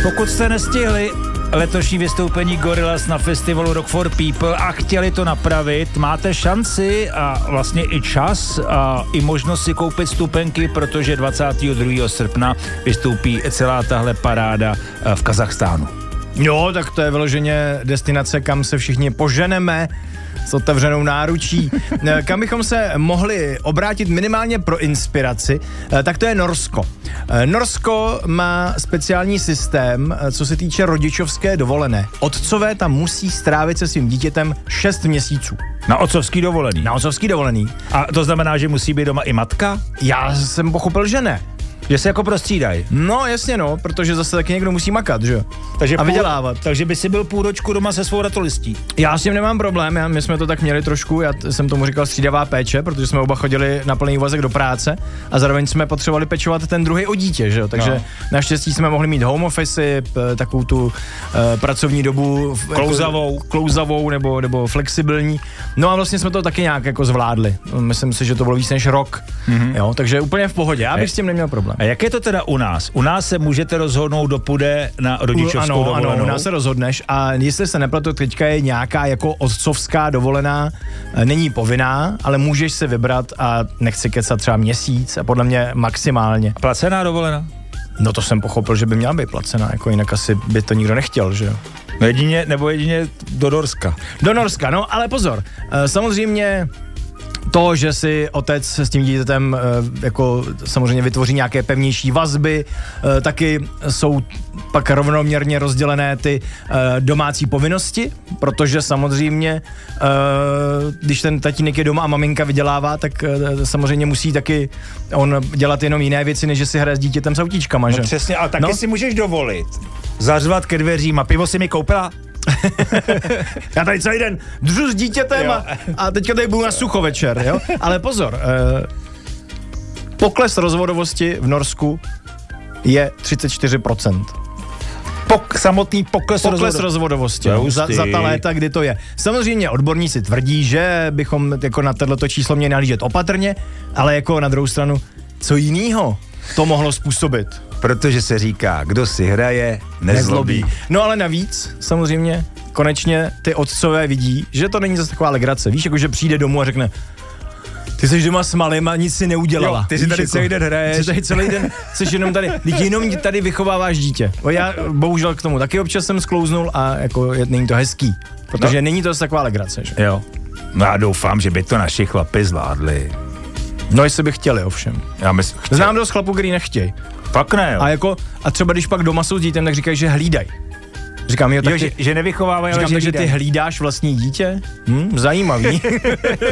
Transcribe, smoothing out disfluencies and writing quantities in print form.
Pokud jste nestihli letošní vystoupení Gorillaz na festivalu Rock for People a chtěli to napravit, máte šanci a vlastně i čas a i možnost si koupit stupenky, protože 22. srpna vystoupí celá tahle paráda v Kazachstánu. Jo, tak to je vyloženě destinace, kam se všichni poženeme s otevřenou náručí. Kam bychom se mohli obrátit minimálně pro inspiraci, tak to je Norsko. Norsko má speciální systém, co se týče rodičovské dovolené. Otcové tam musí strávit se svým dítětem 6 měsíců. Na otcovský dovolený? Na otcovský dovolený. A to znamená, že musí být doma i matka? Já jsem pochopil, že ne. Že se jako prostřídají. No jasně no, protože zase taky někdo musí makat, že jo? A vydělávat. Takže by si byl půl ročku doma se svou ratolistí. Já s tím nemám problém, my jsme to tak měli trošku, já jsem tomu říkal střídavá péče, protože jsme oba chodili na plný úvazek do práce a zároveň jsme potřebovali pečovat ten druhý o dítě, že jo? Takže naštěstí jsme mohli mít home office, takovou tu pracovní dobu klouzavou nebo flexibilní. No a vlastně jsme to taky nějak jako zvládli. Myslím si, že to bylo víc než rok. Jo, takže úplně v pohodě. Já bych s tím neměl problém. A jak je to teda u nás? U nás se můžete rozhodnout, kdo půjde na rodičovskou dovolenou? Ano, u nás se rozhodneš a jestli se nepletu, teďka je nějaká jako otcovská dovolená, není povinná, ale můžeš se vybrat a nechci kecat třeba měsíc a podle mě maximálně. Placená dovolená? No to jsem pochopil, že by měla být placená, jako jinak asi by to nikdo nechtěl, že jo? No jedině do Norska. Do Norska, no ale pozor, samozřejmě to, že si otec s tím dítětem jako samozřejmě vytvoří nějaké pevnější vazby, taky jsou pak rovnoměrně rozdělené ty domácí povinnosti, protože samozřejmě, když ten tatínek je doma a maminka vydělává, tak samozřejmě musí taky on dělat jenom jiné věci, než že si hraje s dítětem s autíčkama, že? No přesně, ale taky si můžeš dovolit zařvat ke dveřím a pivo si mi koupila? Já tady celý den dřu s dítětem a teďka tady budu na sucho večer, jo? Ale pozor, pokles rozvodovosti v Norsku je 34%. Samotný pokles rozvodovosti za ta léta, kdy to je. Samozřejmě odborníci tvrdí, že bychom jako na tohleto číslo měli nahlížet opatrně, ale jako na druhou stranu, co jinýho to mohlo způsobit? Protože se říká, kdo si hraje, nezlobí. No ale navíc, samozřejmě, konečně ty otcové vidí, že to není zase taková legrace. Víš, jako že přijde domů a řekne, ty jsi doma s malým a nic si neudělala. Jo, ty si tady celý den hraješ. Ty tady celý den, jsi jenom tady vychováváš dítě. Já bohužel k tomu taky občas jsem sklouznul a jako není to hezký, protože není to zase taková legrace. Že? Jo. No já doufám, že by to naši chlapi zvládli. No jestli by chtěli, ovšem. Znám dost chlapů, který nechtějí. Fakt ne, jo. A třeba když pak doma jsou s dítem, tak říkají, že hlídají. Říkám, že nevychovávají, ale že ty hlídáš vlastní dítě? Zajímavý.